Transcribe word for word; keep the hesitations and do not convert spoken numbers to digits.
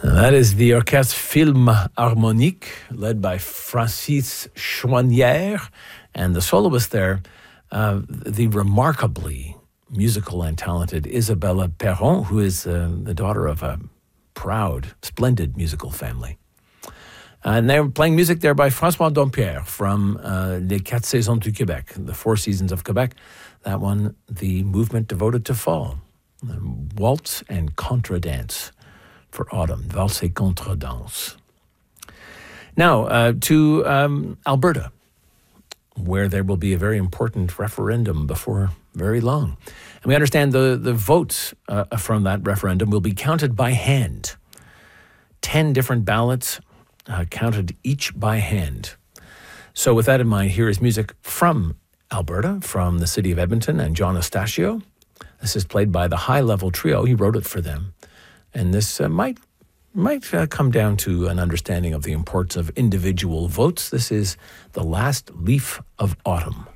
That is the Orchestre Philharmonique, led by Francis Chouanière, and the soloist there, uh, the remarkably musical and talented Isabella Perron, who is uh, the daughter of a proud, splendid musical family. And they're playing music there by François Dompierre from uh, Les Quatre Saisons du Québec, the Four Seasons of Quebec. That one, the movement devoted to fall, waltz and contradance for autumn, valse et contradance. Now uh, to um, Alberta, where there will be a very important referendum before very long. And we understand the, the votes uh, from that referendum will be counted by hand. Ten different ballots uh, counted each by hand. So with that in mind, here is music from Alberta, from the city of Edmonton, and John Estacio. This is played by the High Level Trio. He wrote it for them. And this uh, might might uh, come down to an understanding of the importance of individual votes. This is The Last Leaf of Autumn.